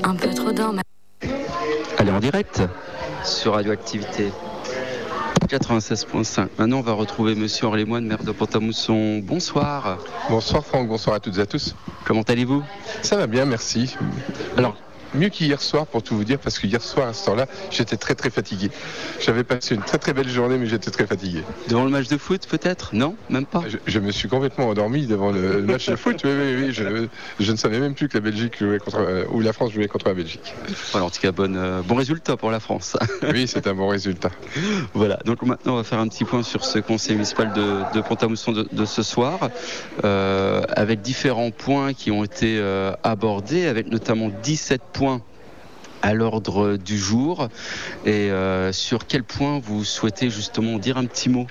Un peu trop dans ma... Allez, en direct sur Radioactivité 96.5. Maintenant, on va retrouver Monsieur Henri Lemoine, maire de Pont-à-Mousson. Bonsoir. Bonsoir Franck, bonsoir à toutes et à tous. Comment allez-vous ? Ça va bien, merci. Alors, mieux qu'hier soir, pour tout vous dire, parce que hier soir, à ce temps-là, j'étais très très fatigué. J'avais passé une très très belle journée, mais j'étais très fatigué. Devant le match de foot, peut-être ? Non ? Même pas ? Je me suis complètement endormi devant le match de foot. Oui. Je ne savais même plus que la Belgique jouait ou la France jouait contre la Belgique. Voilà, en tout cas, bon résultat pour la France. Oui, c'est un bon résultat. Voilà, donc maintenant, on va faire un petit point sur ce conseil municipal de Pont-à-Mousson de ce soir, avec différents points qui ont été abordés, avec notamment 17 points à l'ordre du jour. Et sur quel point vous souhaitez justement dire un petit mot ?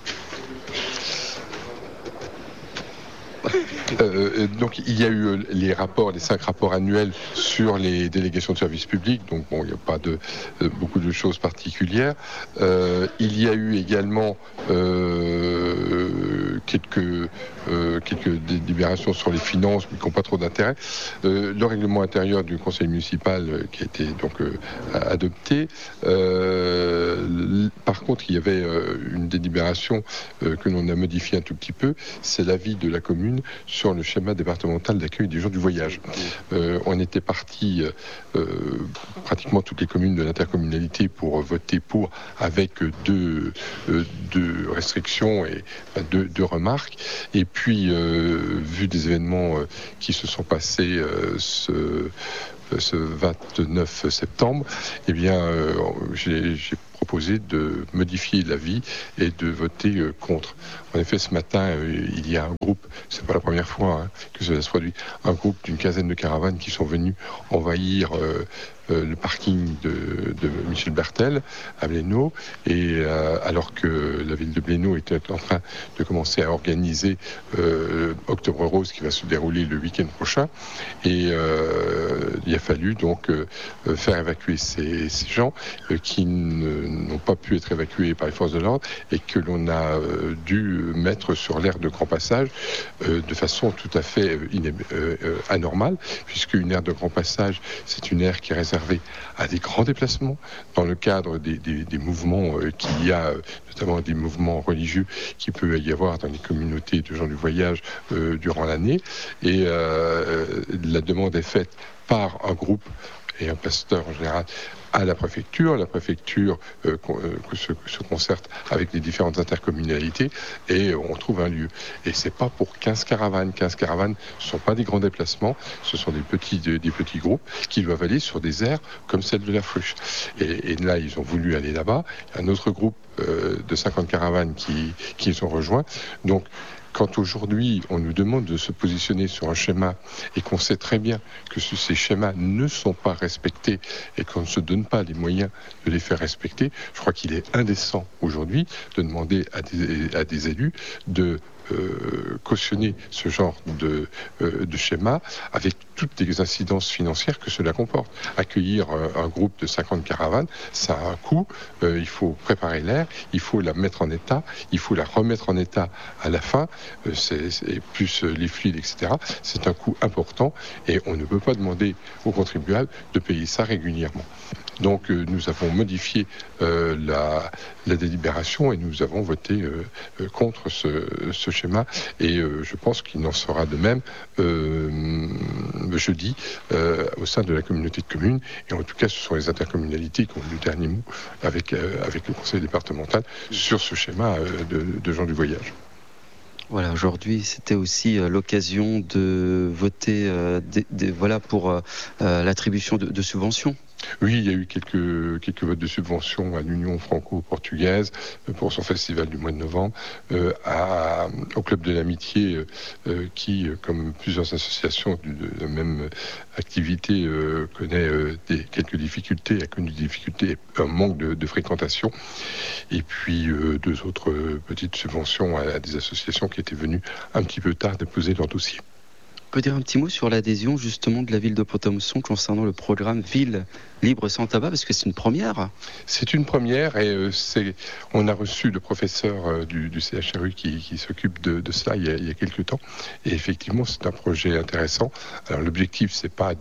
Donc il y a eu les 5 rapports annuels sur les délégations de services publics, donc bon, il n'y a pas beaucoup de choses particulières. Il y a eu également quelques délibérations sur les finances, mais qui n'ont pas trop d'intérêt. Le règlement intérieur du conseil municipal qui a été donc adopté. Par contre, il y avait une délibération que l'on a modifiée un tout petit peu, c'est l'avis de la commune sur le schéma départemental d'accueil des gens du voyage. On était parti, pratiquement toutes les communes de l'intercommunalité, pour voter pour, avec deux restrictions et deux remarques. Et puis, vu des événements qui se sont passés ce 29 septembre, eh bien, j'ai proposé de modifier l'avis et de voter contre. En effet, ce matin, il y a un groupe, c'est pas la première fois que cela se produit, un groupe d'une quinzaine de caravanes qui sont venus envahir le parking de Michel Bertel à Blénaud, et alors que la ville de Blénaud était en train de commencer à organiser Octobre Rose qui va se dérouler le week-end prochain, et il a fallu donc faire évacuer ces gens qui n'ont pas pu être évacués par les forces de l'ordre et que l'on a dû mettre sur l'aire de grand passage de façon tout à fait anormale, puisque une aire de grand passage, c'est une aire qui est réservée à des grands déplacements dans le cadre des mouvements qu'il y a, notamment des mouvements religieux qui peut y avoir dans les communautés de gens du voyage durant l'année. Et la demande est faite par un groupe et un pasteur en général à la préfecture. La préfecture se concerte avec les différentes intercommunalités et on trouve un lieu. Et c'est pas pour 15 caravanes. 15 caravanes, ce ne sont pas des grands déplacements, ce sont des petits groupes qui doivent aller sur des aires comme celle de la Fruche. Et là, ils ont voulu aller là-bas. Il y a un autre groupe de 50 caravanes qui les ont rejoints. Donc, quand aujourd'hui on nous demande de se positionner sur un schéma et qu'on sait très bien que ces schémas ne sont pas respectés et qu'on ne se donne pas les moyens de les faire respecter, je crois qu'il est indécent aujourd'hui de demander à des élus de cautionner ce genre de schéma avec toutes les incidences financières que cela comporte. Accueillir un groupe de 50 caravanes, ça a un coût, il faut préparer l'aire, il faut la mettre en état, il faut la remettre en état à la fin, c'est plus les fluides, etc. C'est un coût important et on ne peut pas demander aux contribuables de payer ça régulièrement. Donc nous avons modifié la délibération et nous avons voté contre ce schéma, et je pense qu'il en sera de même jeudi au sein de la communauté de communes, et en tout cas ce sont les intercommunalités qui ont le dernier mot avec le conseil départemental sur ce schéma de gens du voyage. Voilà, aujourd'hui, c'était aussi l'occasion de voter pour l'attribution de subventions. Oui, il y a eu quelques votes de subventions à l'Union franco-portugaise pour son festival du mois de novembre, au Club de l'Amitié qui, comme plusieurs associations de la même activité, connaît quelques difficultés, a connu des difficultés et un manque de fréquentation. Et puis deux autres petites subventions à des associations qui étaient venues un petit peu tard déposer leur dossier. On peut dire un petit mot sur l'adhésion justement de la ville de Pont-à-Mousson concernant le programme Ville Libre Sans Tabac, parce que c'est une première. C'est une première, et on a reçu le professeur du CHRU qui s'occupe de cela il y a quelques temps, et effectivement c'est un projet intéressant. Alors l'objectif c'est pas de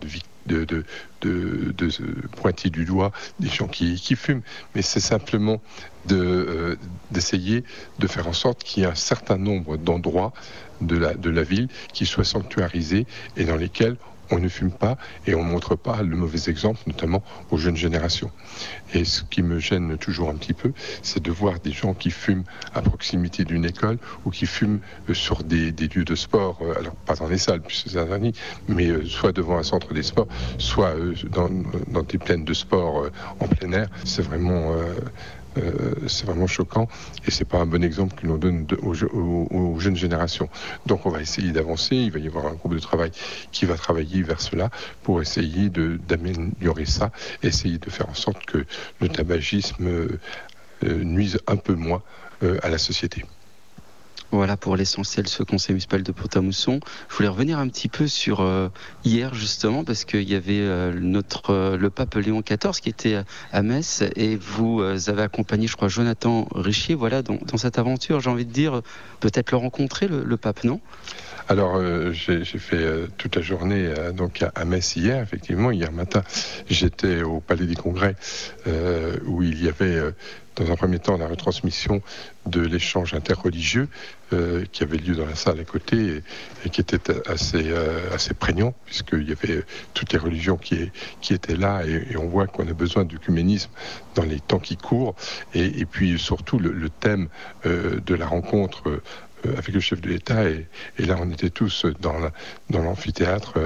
de pointer du doigt des gens qui fument, mais c'est simplement d'essayer de faire en sorte qu'il y ait un certain nombre d'endroits de la ville qui soient sanctuarisés et dans lesquels on ne fume pas et on ne montre pas le mauvais exemple, notamment aux jeunes générations. Et ce qui me gêne toujours un petit peu, c'est de voir des gens qui fument à proximité d'une école ou qui fument sur des lieux de sport, alors pas dans les salles, puisque c'est interdit, mais soit devant un centre des sports, soit dans des plaines de sport en plein air. C'est vraiment choquant et c'est pas un bon exemple que l'on donne aux jeunes générations. Donc on va essayer d'avancer, il va y avoir un groupe de travail qui va travailler vers cela pour essayer d'améliorer ça, essayer de faire en sorte que le tabagisme nuise un peu moins à la société. Voilà pour l'essentiel, ce conseil municipal de Pont-à-Mousson. Je voulais revenir un petit peu sur hier justement, parce qu'il y avait le pape Léon XIV qui était à Metz et vous avez accompagné, je crois, Jonathan Richier, voilà, dans cette aventure. J'ai envie de dire, peut-être le rencontrer, le pape, non ? Alors, j'ai fait toute la journée donc à Metz hier, effectivement. Hier matin, j'étais au Palais des Congrès où il y avait, dans un premier temps, la retransmission de l'échange interreligieux qui avait lieu dans la salle à côté et qui était assez prégnant, puisqu'il y avait toutes les religions qui étaient là et on voit qu'on a besoin d'œcuménisme dans les temps qui courent. Et puis surtout, le thème de la rencontre avec le chef de l'État et là on était tous dans l'amphithéâtre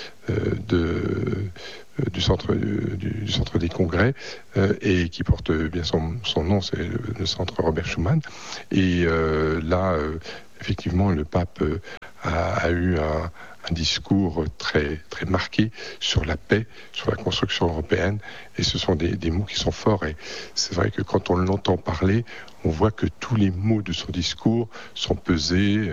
du centre des congrès et qui porte bien son nom, c'est le centre Robert Schuman. Et là, effectivement, le pape a eu un discours très, très marqué sur la paix, sur la construction européenne, et ce sont des mots qui sont forts. Et c'est vrai que quand on l'entend parler, on voit que tous les mots de son discours sont pesés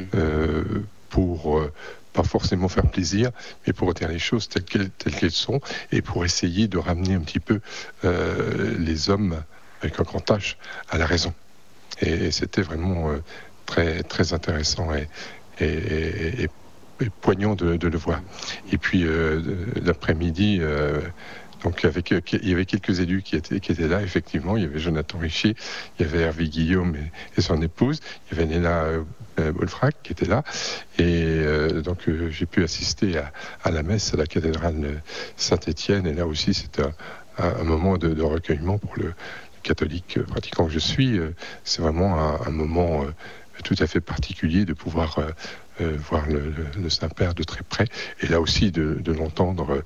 pour pas forcément faire plaisir, mais pour dire les choses telles qu'elles sont, et pour essayer de ramener un petit peu les hommes avec un grand H à la raison. Et c'était vraiment très, très intéressant et poignant de le voir. Et puis l'après-midi, donc il y avait quelques élus qui étaient là, effectivement. Il y avait Jonathan Richier, il y avait Hervé Guillaume et son épouse, il y avait Néla Bolfrac qui était là. Et donc j'ai pu assister à la messe à la cathédrale Saint-Étienne. Et là aussi, c'était un moment de recueillement pour le catholique pratiquant que je suis. C'est vraiment un moment tout à fait particulier de pouvoir voir le Saint-Père de très près, et là aussi de l'entendre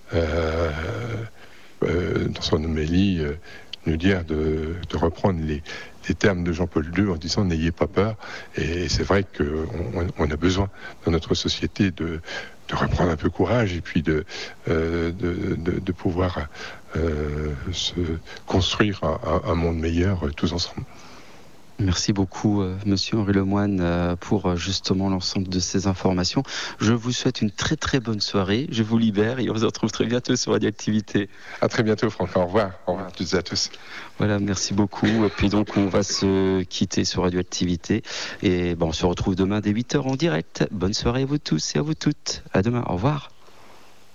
dans son homélie nous dire de reprendre les termes de Jean-Paul II en disant « n'ayez pas peur ». Et c'est vrai qu'on a besoin dans notre société de reprendre un peu courage et puis de pouvoir se construire un monde meilleur tous ensemble. Merci beaucoup, Monsieur Henri Lemoine, pour justement l'ensemble de ces informations. Je vous souhaite une très très bonne soirée. Je vous libère et on se retrouve très bientôt sur Radioactivité. À très bientôt, Franck. Au revoir. Au revoir à toutes et à tous. Voilà, merci beaucoup. Et puis donc, on va se quitter sur Radioactivité. Et on se retrouve demain dès 8h en direct. Bonne soirée à vous tous et à vous toutes. À demain. Au revoir.